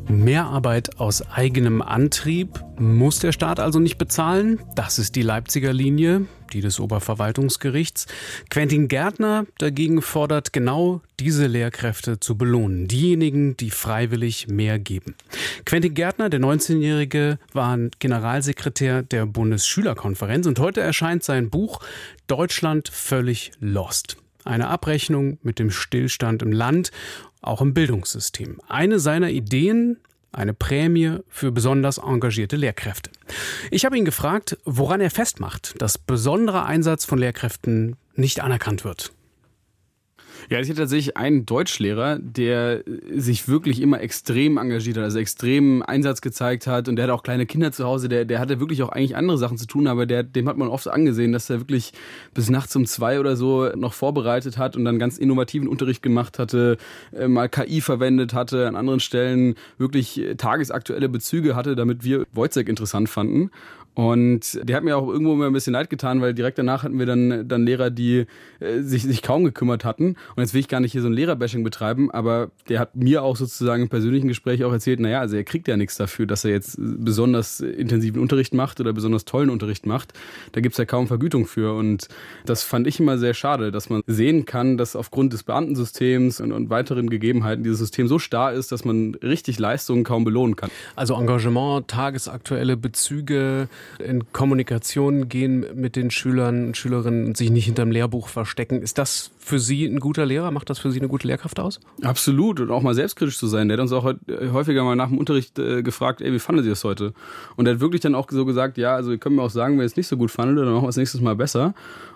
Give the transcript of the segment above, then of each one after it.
Mehrarbeit aus eigenem Antrieb muss der Staat also nicht bezahlen. Das ist die Leipziger Linie, die des Oberverwaltungsgerichts. Quentin Gärtner dagegen fordert, genau diese Lehrkräfte zu belohnen. Diejenigen, die freiwillig mehr geben. Quentin Gärtner, der 19-Jährige, war Generalsekretär der Bundesschülerkonferenz und heute erscheint sein Buch Deutschland völlig lost. Eine Abrechnung mit dem Stillstand im Land, auch im Bildungssystem. Eine seiner Ideen, eine Prämie für besonders engagierte Lehrkräfte. Ich habe ihn gefragt, woran er festmacht, dass besonderer Einsatz von Lehrkräften nicht anerkannt wird. Ja, ich hatte tatsächlich einen Deutschlehrer, der sich wirklich immer extrem engagiert hat, also extrem Einsatz gezeigt hat, und der hat auch kleine Kinder zu Hause, der hatte wirklich auch eigentlich andere Sachen zu tun, aber dem hat man oft angesehen, dass er wirklich bis nachts um 2 oder so noch vorbereitet hat und dann ganz innovativen Unterricht gemacht hatte, mal KI verwendet hatte, an anderen Stellen wirklich tagesaktuelle Bezüge hatte, damit wir Wojciech interessant fanden. Und der hat mir auch irgendwo immer ein bisschen leid getan, weil direkt danach hatten wir dann Lehrer, die sich kaum gekümmert hatten. Und jetzt will ich gar nicht hier so ein Lehrerbashing betreiben, aber der hat mir auch sozusagen im persönlichen Gespräch auch erzählt, naja, also er kriegt ja nichts dafür, dass er jetzt besonders intensiven Unterricht macht oder besonders tollen Unterricht macht. Da gibt's ja kaum Vergütung für. Und das fand ich immer sehr schade, dass man sehen kann, dass aufgrund des Beamtensystems und weiteren Gegebenheiten dieses System so starr ist, dass man richtig Leistungen kaum belohnen kann. Also Engagement, tagesaktuelle Bezüge, in Kommunikation gehen mit den Schülern und Schülerinnen und sich nicht hinterm Lehrbuch verstecken. Ist das für Sie ein guter Lehrer? Macht das für Sie eine gute Lehrkraft aus? Absolut. Und auch mal selbstkritisch zu sein. Der hat uns auch häufiger mal nach dem Unterricht gefragt, wie fanden Sie das heute? Und er hat wirklich dann auch so gesagt, ja, also ihr könnt mir auch sagen, wenn ihr es nicht so gut fandet, dann machen wir es nächstes Mal besser.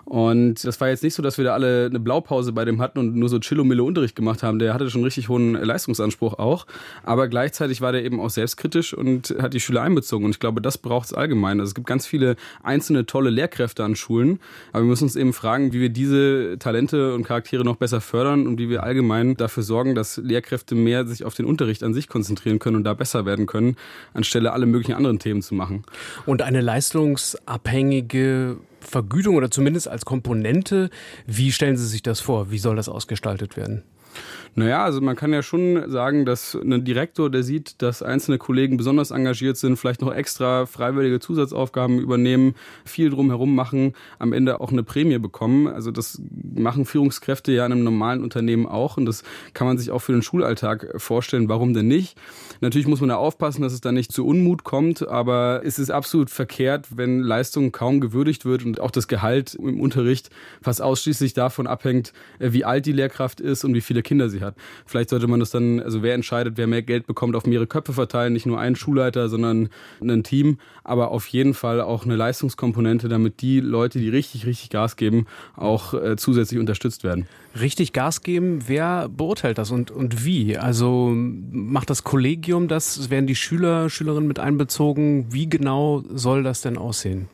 Und das war jetzt nicht so, dass wir da alle eine Blaupause bei dem hatten und nur so Chillomille Unterricht gemacht haben. Der hatte schon richtig hohen Leistungsanspruch auch. Aber gleichzeitig war der eben auch selbstkritisch und hat die Schüler einbezogen. Und ich glaube, das braucht es allgemein. Also es gibt ganz viele einzelne tolle Lehrkräfte an Schulen. Aber wir müssen uns eben fragen, wie wir diese Talente und Charaktere noch besser fördern und wie wir allgemein dafür sorgen, dass Lehrkräfte mehr sich auf den Unterricht an sich konzentrieren können und da besser werden können, anstelle alle möglichen anderen Themen zu machen. Und eine leistungsabhängige Vergütung oder zumindest als Komponente, wie stellen Sie sich das vor? Wie soll das ausgestaltet werden? Naja, also man kann ja schon sagen, dass ein Direktor, der sieht, dass einzelne Kollegen besonders engagiert sind, vielleicht noch extra freiwillige Zusatzaufgaben übernehmen, viel drumherum machen, am Ende auch eine Prämie bekommen. Also das machen Führungskräfte ja in einem normalen Unternehmen auch, und das kann man sich auch für den Schulalltag vorstellen. Warum denn nicht? Natürlich muss man da aufpassen, dass es dann nicht zu Unmut kommt, aber es ist absolut verkehrt, wenn Leistung kaum gewürdigt wird und auch das Gehalt im Unterricht fast ausschließlich davon abhängt, wie alt die Lehrkraft ist und wie viele Kinder sie hat. Vielleicht sollte man das dann, also wer entscheidet, wer mehr Geld bekommt, auf mehrere Köpfe verteilen, nicht nur einen Schulleiter, sondern ein Team, aber auf jeden Fall auch eine Leistungskomponente, damit die Leute, die richtig, richtig Gas geben, auch zusätzlich unterstützt werden. Richtig Gas geben, wer beurteilt das und wie? Also macht das Kollegium das? Werden die Schüler, Schülerinnen mit einbezogen? Wie genau soll das denn aussehen?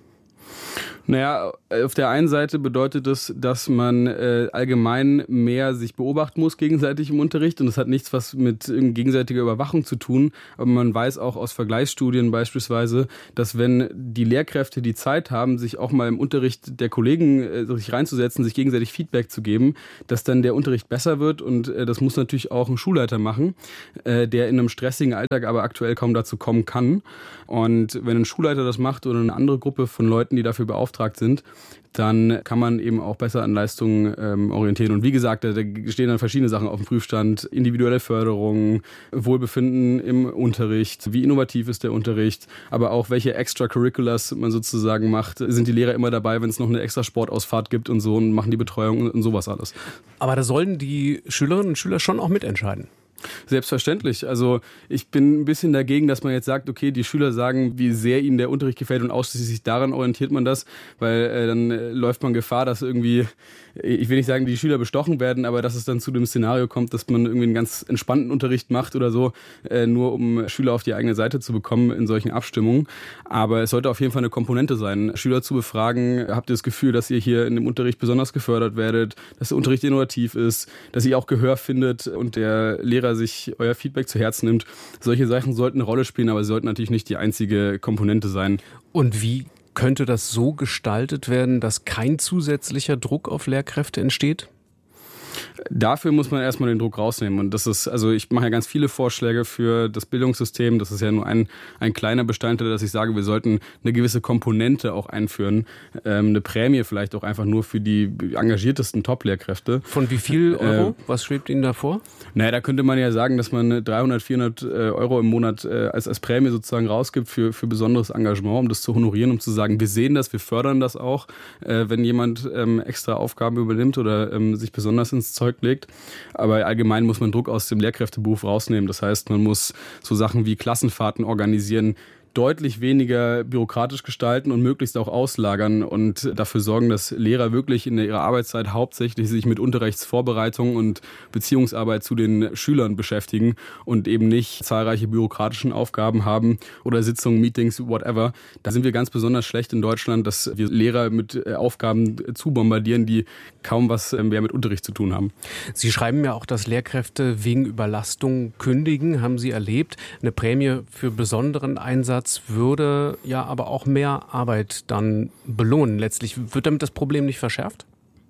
Naja, auf der einen Seite bedeutet es, dass man allgemein mehr sich beobachten muss gegenseitig im Unterricht, und das hat nichts was mit gegenseitiger Überwachung zu tun, aber man weiß auch aus Vergleichsstudien beispielsweise, dass wenn die Lehrkräfte die Zeit haben, sich auch mal im Unterricht der Kollegen sich reinzusetzen, sich gegenseitig Feedback zu geben, dass dann der Unterricht besser wird, und das muss natürlich auch ein Schulleiter machen, der in einem stressigen Alltag aber aktuell kaum dazu kommen kann. Und wenn ein Schulleiter das macht oder eine andere Gruppe von Leuten, die dafür beauftragt sind, dann kann man eben auch besser an Leistungen orientieren. Und wie gesagt, da stehen dann verschiedene Sachen auf dem Prüfstand. Individuelle Förderung, Wohlbefinden im Unterricht, wie innovativ ist der Unterricht, aber auch welche Extracurriculars man sozusagen macht. Sind die Lehrer immer dabei, wenn es noch eine extra Sportausfahrt gibt und so, und machen die Betreuung und sowas alles. Aber da sollen die Schülerinnen und Schüler schon auch mitentscheiden. Selbstverständlich. Also ich bin ein bisschen dagegen, dass man jetzt sagt, okay, die Schüler sagen, wie sehr ihnen der Unterricht gefällt, und ausschließlich daran orientiert man das, weil dann läuft man Gefahr, dass irgendwie, ich will nicht sagen, die Schüler bestochen werden, aber dass es dann zu dem Szenario kommt, dass man irgendwie einen ganz entspannten Unterricht macht oder so, nur um Schüler auf die eigene Seite zu bekommen in solchen Abstimmungen. Aber es sollte auf jeden Fall eine Komponente sein, Schüler zu befragen: Habt ihr das Gefühl, dass ihr hier in dem Unterricht besonders gefördert werdet, dass der Unterricht innovativ ist, dass ihr auch Gehör findet und der Lehrer sich euer Feedback zu Herzen nimmt? Solche Sachen sollten eine Rolle spielen, aber sie sollten natürlich nicht die einzige Komponente sein. Und wie könnte das so gestaltet werden, dass kein zusätzlicher Druck auf Lehrkräfte entsteht? Dafür muss man erstmal den Druck rausnehmen. Und das ist, also ich mache ja ganz viele Vorschläge für das Bildungssystem. Das ist ja nur ein kleiner Bestandteil, dass ich sage, wir sollten eine gewisse Komponente auch einführen. Eine Prämie vielleicht auch einfach nur für die engagiertesten Top-Lehrkräfte. Von wie viel Euro? Was schwebt Ihnen da vor? Naja, da könnte man ja sagen, dass man 300, 400 Euro im Monat als Prämie sozusagen rausgibt für besonderes Engagement, um das zu honorieren, um zu sagen, wir sehen das, wir fördern das auch, wenn jemand extra Aufgaben übernimmt oder sich besonders ins Zeug legt. Aber allgemein muss man Druck aus dem Lehrkräfteberuf rausnehmen. Das heißt, man muss so Sachen wie Klassenfahrten organisieren, deutlich weniger bürokratisch gestalten und möglichst auch auslagern und dafür sorgen, dass Lehrer wirklich in ihrer Arbeitszeit hauptsächlich sich mit Unterrichtsvorbereitung und Beziehungsarbeit zu den Schülern beschäftigen und eben nicht zahlreiche bürokratischen Aufgaben haben oder Sitzungen, Meetings, whatever. Da sind wir ganz besonders schlecht in Deutschland, dass wir Lehrer mit Aufgaben zubombardieren, die kaum was mehr mit Unterricht zu tun haben. Sie schreiben ja auch, dass Lehrkräfte wegen Überlastung kündigen. Haben Sie erlebt? Eine Prämie für besonderen Einsatz würde ja aber auch mehr Arbeit dann belohnen. Letztlich wird damit das Problem nicht verschärft?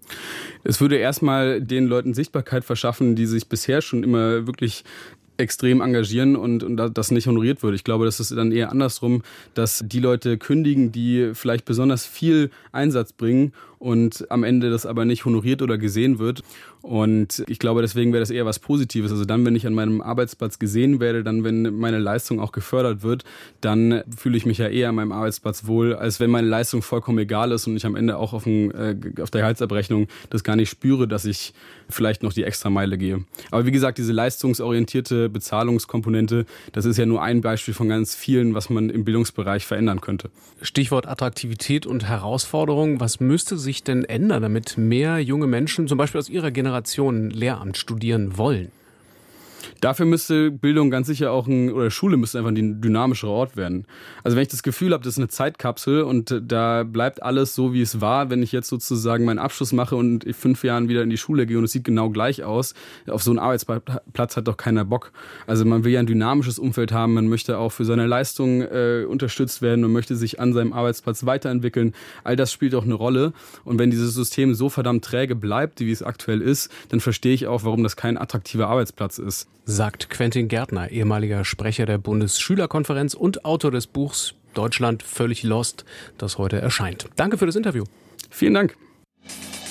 Es würde erstmal den Leuten Sichtbarkeit verschaffen, die sich bisher schon immer wirklich extrem engagieren und das nicht honoriert wird. Ich glaube, das ist dann eher andersrum, dass die Leute kündigen, die vielleicht besonders viel Einsatz bringen und am Ende das aber nicht honoriert oder gesehen wird. Und ich glaube, deswegen wäre das eher was Positives. Also dann, wenn ich an meinem Arbeitsplatz gesehen werde, dann, wenn meine Leistung auch gefördert wird, dann fühle ich mich ja eher an meinem Arbeitsplatz wohl, als wenn meine Leistung vollkommen egal ist und ich am Ende auch auf der Gehaltsabrechnung das gar nicht spüre, dass ich vielleicht noch die Extrameile gehe. Aber wie gesagt, diese leistungsorientierte Bezahlungskomponente, das ist ja nur ein Beispiel von ganz vielen, was man im Bildungsbereich verändern könnte. Stichwort Attraktivität und Herausforderung. Was müsste sich denn ändern, damit mehr junge Menschen, zum Beispiel aus Ihrer Generation, Lehramt studieren wollen? Dafür müsste Bildung ganz sicher auch oder Schule müsste einfach ein dynamischerer Ort werden. Also wenn ich das Gefühl habe, das ist eine Zeitkapsel und da bleibt alles so, wie es war, wenn ich jetzt sozusagen meinen Abschluss mache und in 5 Jahren wieder in die Schule gehe und es sieht genau gleich aus, auf so einen Arbeitsplatz hat doch keiner Bock. Also man will ja ein dynamisches Umfeld haben, man möchte auch für seine Leistung unterstützt werden und möchte sich an seinem Arbeitsplatz weiterentwickeln. All das spielt auch eine Rolle. Und wenn dieses System so verdammt träge bleibt, wie es aktuell ist, dann verstehe ich auch, warum das kein attraktiver Arbeitsplatz ist. Sagt Quentin Gärtner, ehemaliger Sprecher der Bundesschülerkonferenz und Autor des Buchs Deutschland völlig lost, das heute erscheint. Danke für das Interview. Vielen Dank.